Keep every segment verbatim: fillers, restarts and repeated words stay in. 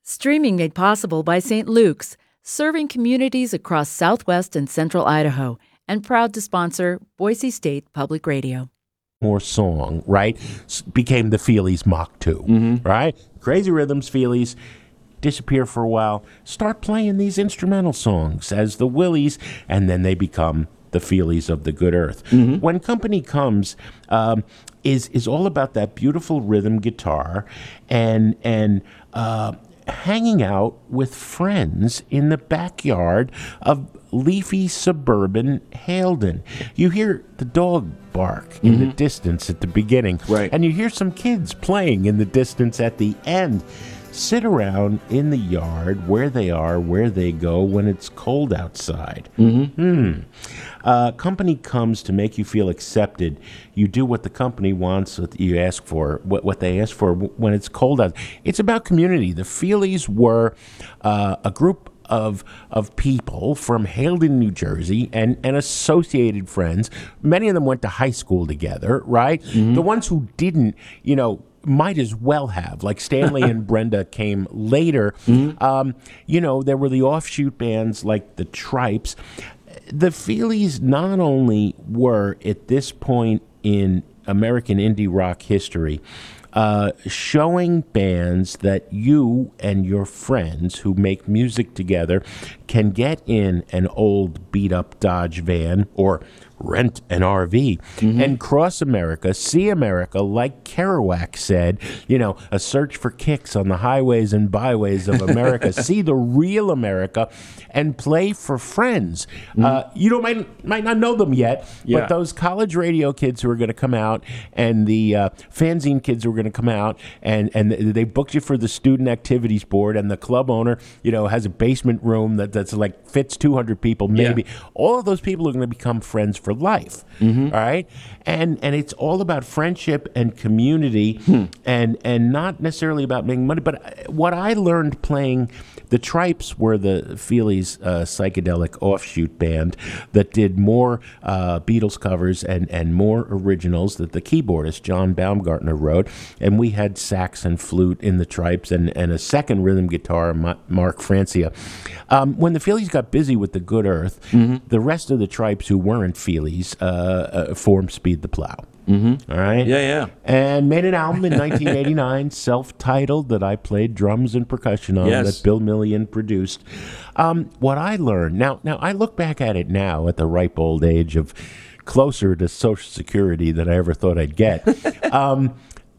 Streaming made possible by Saint Luke's, serving communities across southwest and central Idaho, and proud to sponsor Boise State Public Radio. More song, right? S- became the Feelies Mach two, mm-hmm. right? Crazy Rhythms, Feelies disappear for a while, start playing these instrumental songs as the Willies, and then they become the Feelies of the Good Earth. Mm-hmm. When Company Comes um, is is all about that beautiful rhythm guitar and and uh, hanging out with friends in the backyard of leafy suburban Halden. You hear the dog bark in mm-hmm. the distance at the beginning, right. and you hear some kids playing in the distance at the end. Sit around in the yard where they are, where they go when it's cold outside. Mm-hmm. Hmm. Uh, company comes to make you feel accepted. You do what the company wants, what you ask for, what, what they ask for when it's cold out. It's about community. The Feelies were uh, a group of of people from Halden, New Jersey, and, and associated friends. Many of them went to high school together, right? Mm-hmm. The ones who didn't, you know, might as well have. Like Stanley and Brenda came later. Mm-hmm. Um, you know, there were the offshoot bands like the Tripes. The Feelies not only were, at this point in American indie rock history, uh, showing bands that you and your friends who make music together can get in an old beat-up Dodge van or rent an R V mm-hmm. and cross America, see America, like Kerouac said, you know, a search for kicks on the highways and byways of America, see the real America, and play for friends. Mm-hmm. Uh, you don't might, might not know them yet, yeah. but those college radio kids who are going to come out and the uh, fanzine kids who are going to come out and, and they booked you for the student activities board, and the club owner, you know, has a basement room that, that's like fits two hundred people, maybe. Yeah. All of those people are going to become friends for life, mm-hmm. all right, and and it's all about friendship and community, hmm. and and not necessarily about making money. But what I learned playing, the Tripes were the Feelies uh, psychedelic offshoot band that did more uh, Beatles covers and and more originals that the keyboardist John Baumgartner wrote, and we had sax and flute in the Tripes and and a second rhythm guitar, Mark Francia. Um, when the Feelies got busy with the Good Earth, mm-hmm. the rest of the Tripes who weren't Feelies uh, uh, formed Speed the Plow. Mm-hmm. All right? Yeah, yeah. And made an album in nineteen eighty-nine, self-titled, that I played drums and percussion on, yes. that Bill Millian produced. Um, what I learned, now, now I look back at it now at the ripe old age of closer to Social Security than I ever thought I'd get. um,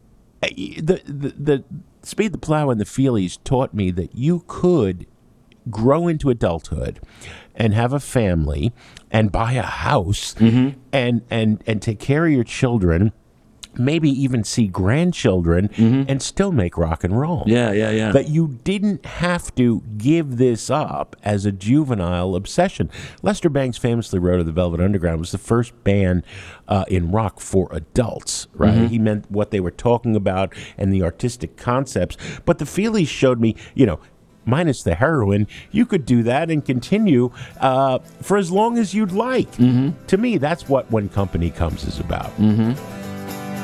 the, the, the Speed the Plow and the Feelies taught me that you could grow into adulthood and have a family and buy a house mm-hmm. and, and, and take care of your children, maybe even see grandchildren, mm-hmm. and still make rock and roll. Yeah, yeah, yeah. That you didn't have to give this up as a juvenile obsession. Lester Bangs famously wrote of the Velvet Underground was the first band uh, in rock for adults, right? Mm-hmm. He meant what they were talking about and the artistic concepts. But the Feelies showed me, you know, minus the heroin, you could do that and continue uh, for as long as you'd like. Mm-hmm. To me, that's what When Company Comes is about. Mm-hmm.